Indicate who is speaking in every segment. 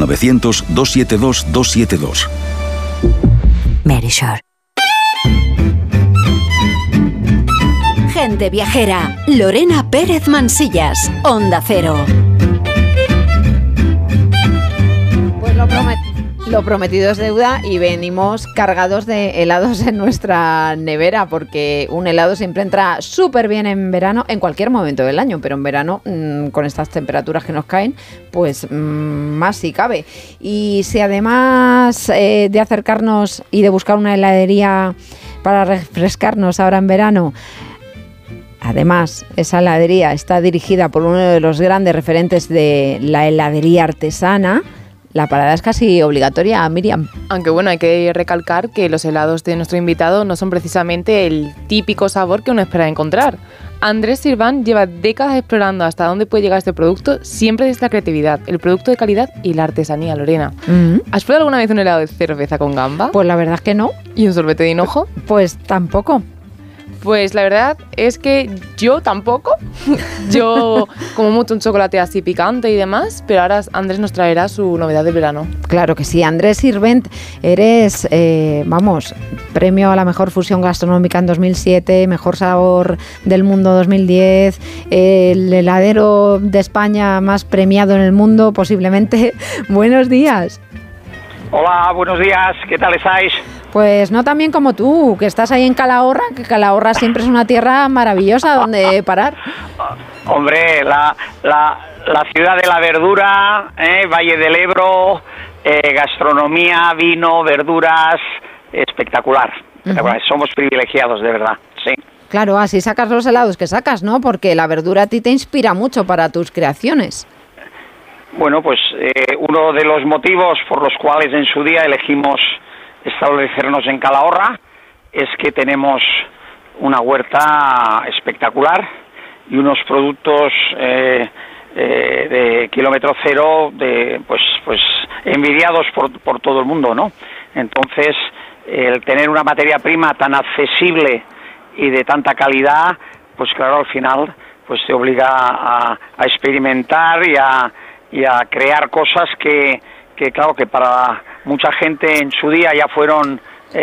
Speaker 1: 900-272-272.
Speaker 2: Merisure.
Speaker 3: Gente viajera. Lorena Pérez Mansillas. Onda Cero.
Speaker 4: Pues lo prometido es deuda y venimos cargados de helados en nuestra nevera, porque un helado siempre entra súper bien en verano, en cualquier momento del año, pero en verano, con estas temperaturas que nos caen, pues más si cabe. Y si además de acercarnos y de buscar una heladería para refrescarnos ahora en verano, además esa heladería está dirigida por uno de los grandes referentes de la heladería artesana, la parada es casi obligatoria, Miriam.
Speaker 5: Aunque bueno, hay que recalcar que los helados de nuestro invitado no son precisamente el típico sabor que uno espera encontrar. Andrés Sirván lleva décadas explorando hasta dónde puede llegar este producto, siempre desde la creatividad, el producto de calidad y la artesanía, Lorena. ¿Has probado alguna vez un helado de cerveza con gamba?
Speaker 4: Pues la verdad es que no.
Speaker 5: ¿Y un sorbete de hinojo?
Speaker 4: Pues tampoco.
Speaker 5: Pues la verdad es que yo tampoco. Yo como mucho un chocolate así picante y demás, pero ahora Andrés nos traerá su novedad de verano.
Speaker 4: Claro que sí. Andrés Sirvent, eres, premio a la mejor fusión gastronómica en 2007, mejor sabor del mundo 2010, el heladero de España más premiado en el mundo, posiblemente. Buenos días.
Speaker 6: Hola, buenos días. ¿Qué tal estáis?
Speaker 4: Pues no tan bien como tú, que estás ahí en Calahorra, que Calahorra siempre es una tierra maravillosa donde parar.
Speaker 6: Hombre, la ciudad de la verdura, Valle del Ebro, gastronomía, vino, verduras, espectacular. Somos privilegiados, de verdad, sí.
Speaker 4: Claro, así sacas los helados que sacas, ¿no? Porque la verdura a ti te inspira mucho para tus creaciones.
Speaker 6: Bueno, pues uno de los motivos por los cuales en su día elegimos establecernos en Calahorra es que tenemos una huerta espectacular y unos productos de kilómetro cero, pues envidiados por todo el mundo, ¿no? Entonces, el tener una materia prima tan accesible y de tanta calidad, pues claro, al final pues te obliga a experimentar y a crear cosas que claro, que para mucha gente en su día ya fueron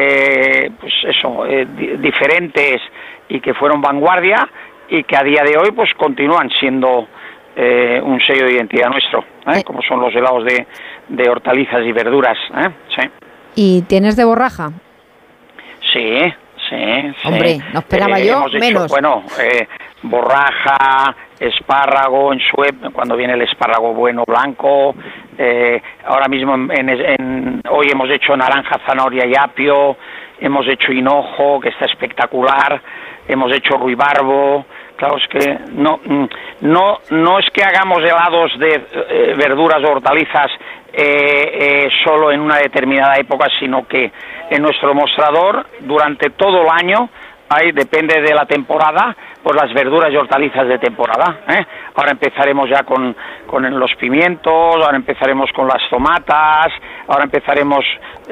Speaker 6: diferentes y que fueron vanguardia, y que a día de hoy pues continúan siendo un sello de identidad nuestro, como son los helados de hortalizas y verduras. Sí.
Speaker 4: ¿Y tienes de borraja?
Speaker 6: Sí.
Speaker 4: Hombre, no esperaba yo menos.
Speaker 6: Bueno, borraja, espárrago, cuando viene el espárrago bueno, blanco. Ahora mismo hoy hemos hecho naranja, zanahoria y apio. Hemos hecho hinojo, que está espectacular. Hemos hecho ruibarbo. Claro, es que no es que hagamos helados de verduras o hortalizas solo en una determinada época, sino que en nuestro mostrador durante todo el año depende de la temporada, pues las verduras y hortalizas de temporada. Ahora empezaremos ya con los pimientos, ahora empezaremos con las tomatas, ahora empezaremos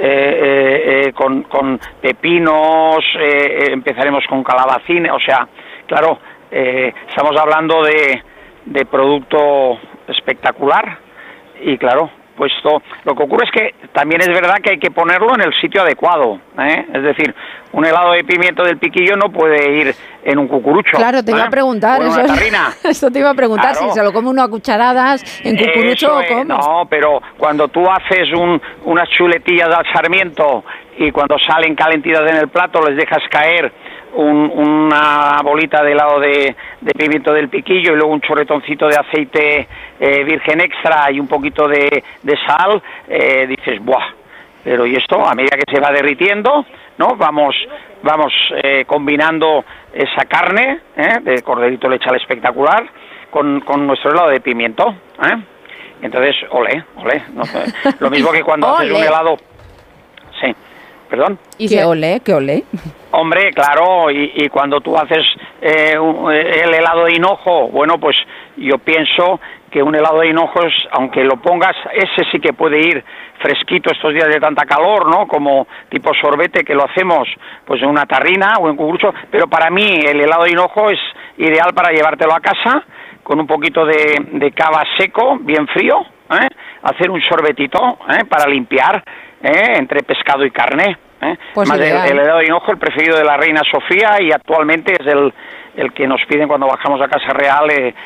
Speaker 6: con pepinos, empezaremos con calabacines, o sea, claro, estamos hablando de producto espectacular y claro, puesto, lo que ocurre es que también es verdad que hay que ponerlo en el sitio adecuado, es decir, un helado de pimiento del Piquillo no puede ir en un cucurucho.
Speaker 4: Claro, te iba a preguntar eso. Esto te iba a preguntar, claro. Si se lo come uno a cucharadas, en cucurucho o cómo.
Speaker 6: No, pero cuando tú haces unas chuletillas al sarmiento y cuando salen calentitas en el plato les dejas caer una bolita de helado de pimiento del Piquillo y luego un chorretoncito de aceite virgen extra y un poquito de sal, dices, ¡buah! Pero y esto, a medida que se va derritiendo, ¿no? Vamos combinando esa carne de corderito lechal espectacular con nuestro helado de pimiento, Entonces, olé. No, lo mismo que cuando haces un helado. Sí. ¿Perdón?
Speaker 4: ¿Y qué olé?
Speaker 6: Hombre, claro, y cuando tú haces el helado de hinojo, bueno, pues yo pienso que un helado de hinojos, aunque lo pongas, ese sí que puede ir fresquito estos días de tanta calor, ¿no? Como tipo sorbete, que lo hacemos pues en una tarrina o en cucurucho, pero para mí el helado de hinojo es ideal para llevártelo a casa con un poquito de cava seco, bien frío, hacer un sorbetito para limpiar entre pescado y carne.
Speaker 4: Pues
Speaker 6: más el helado de hinojo, el preferido de la reina Sofía, y actualmente es el que nos piden cuando bajamos a Casa Real,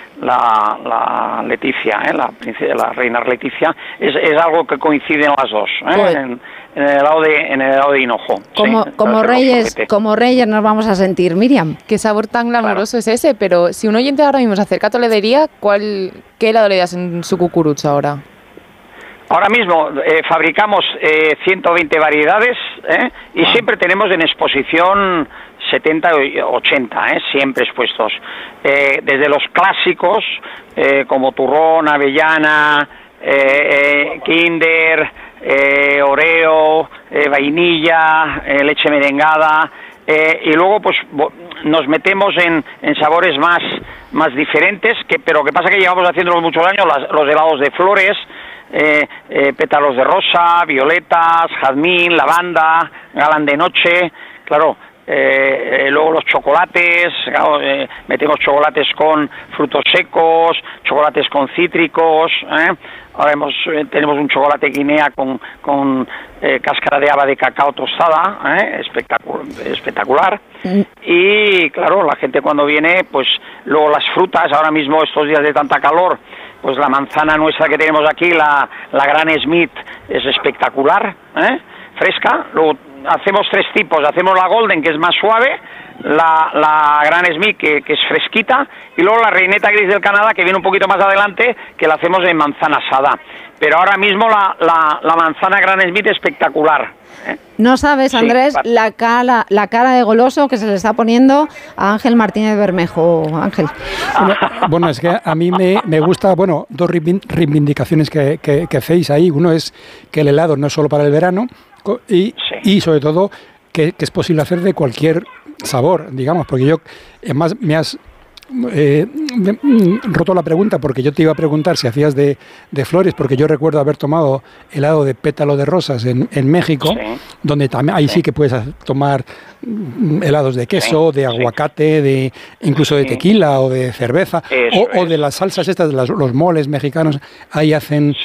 Speaker 6: la Leticia, la reina Leticia. Es algo que coinciden las dos,
Speaker 4: pues,
Speaker 6: en el helado de hinojo.
Speaker 4: Como reyes nos vamos a sentir, Miriam.
Speaker 5: ¿Qué sabor tan glamuroso es ese? Pero si un oyente ahora mismo se acerca a tu heladería, ¿qué helado le das en su cucurucho ahora?
Speaker 6: Ahora mismo fabricamos 120 variedades y siempre tenemos en exposición 70 o 80, siempre expuestos. Desde los clásicos como turrón, avellana, Kinder, Oreo, vainilla, leche merengada, y luego pues nos metemos en sabores más diferentes, pero que pasa que llevamos haciéndolos muchos años, los helados de flores, pétalos de rosa, violetas, jazmín, lavanda, galán de noche, claro. Luego los chocolates, claro, metemos chocolates con frutos secos, chocolates con cítricos, ahora tenemos un chocolate Guinea con cáscara de haba de cacao tostada, espectacular. Y claro, la gente cuando viene, pues luego las frutas, ahora mismo estos días de tanta calor, pues la manzana nuestra que tenemos aquí, la Gran Smith, es espectacular, fresca. Luego hacemos tres tipos, hacemos la Golden, que es más suave, la Gran Smith, que es fresquita, y luego la Reineta Gris del Canadá, que viene un poquito más adelante, que la hacemos en manzana asada. Pero ahora mismo la manzana Gran Smith es espectacular.
Speaker 4: No sabes, Andrés, sí, la cara de goloso que se le está poniendo a Ángel Martínez Bermejo. Ángel.
Speaker 1: Bueno, es que a mí me gusta, dos reivindicaciones que hacéis ahí. Uno es que el helado no es solo para el verano y sobre todo que es posible hacer de cualquier sabor, digamos, porque yo, además, me has roto la pregunta, porque yo te iba a preguntar si hacías de flores, porque yo recuerdo haber tomado helado de pétalo de rosas en México, donde también ahí sí que puedes tomar helados de queso, de aguacate, incluso de tequila o de cerveza, o de las salsas estas, los moles mexicanos, ahí hacen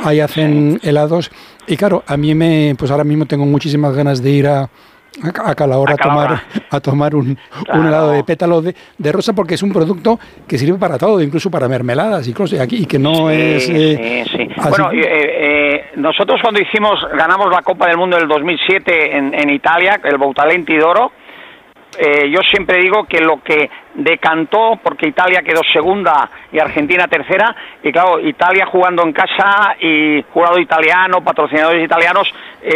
Speaker 1: helados. Y claro, a mí pues ahora mismo tengo muchísimas ganas de ir a Calahorra a tomar un helado de pétalo de rosa, porque es un producto que sirve para todo, incluso para mermeladas y que no es...
Speaker 6: Bueno, nosotros cuando ganamos la Copa del Mundo del 2007 en Italia, el Boutalenti d'Oro, yo siempre digo que lo que decantó, porque Italia quedó segunda y Argentina tercera, y claro, Italia jugando en casa y jurado italiano, patrocinadores italianos,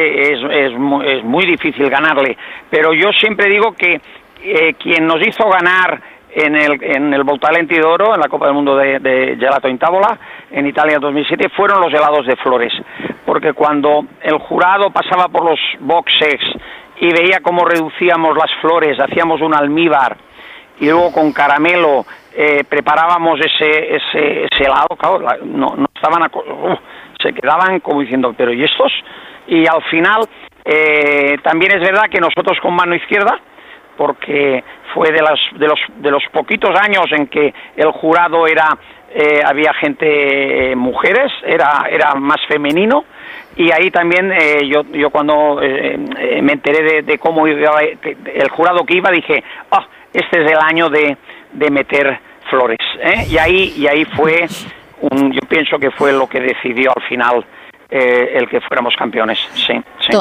Speaker 6: es muy difícil ganarle. Pero yo siempre digo que quien nos hizo ganar en el Boutalenti d'Oro, en la Copa del Mundo de Gelato in Tavola, en Italia 2007, fueron los helados de flores, porque cuando el jurado pasaba por los boxes y veía cómo reducíamos las flores, hacíamos un almíbar y luego con caramelo preparábamos ese helado, claro, no estaban se quedaban como diciendo, pero ¿y estos? Y al final también es verdad que nosotros con mano izquierda, porque fue de los poquitos años en que el jurado había gente, mujeres, era más femenino. Y ahí también yo cuando me enteré de cómo iba el jurado que iba, dije, este es el año de meter flores, y ahí fue yo pienso que fue lo que decidió al final el que fuéramos campeones. Sí.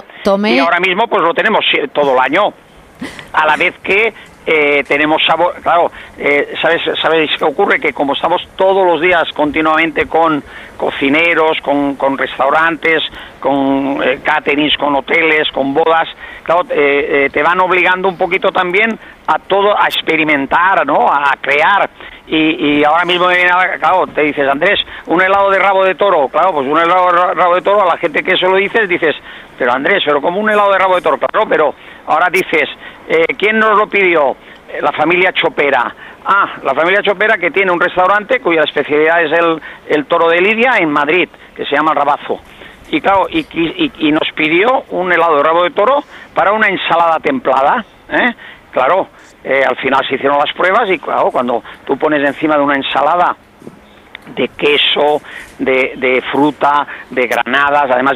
Speaker 6: Y ahora mismo pues lo tenemos todo el año, a la vez que tenemos sabor, claro, ¿sabéis qué ocurre? Que como estamos todos los días continuamente con cocineros, con restaurantes, con caterings, con hoteles, con bodas, claro, te van obligando un poquito también a experimentar, ¿no? A crear. Y ahora mismo, claro, te dices, Andrés, un helado de rabo de toro, claro, pues un helado de rabo de toro, a la gente que eso lo dices, pero Andrés, pero como un helado de rabo de toro, claro, pero ahora dices, ¿quién nos lo pidió? La familia Chopera. La familia Chopera, que tiene un restaurante cuya especialidad es el toro de Lidia en Madrid, que se llama Rabazo. Y claro, y nos pidió un helado de rabo de toro para una ensalada templada, Claro, al final se hicieron las pruebas y claro, cuando tú pones encima de una ensalada de queso, de fruta, de granadas. Además